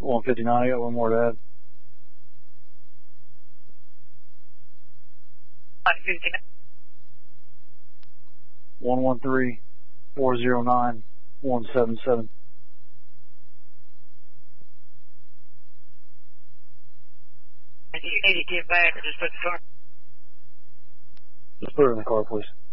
159, I got one more to add. 159. 113-409-177. And you need to get back or just put the car. Just put it in the car, please.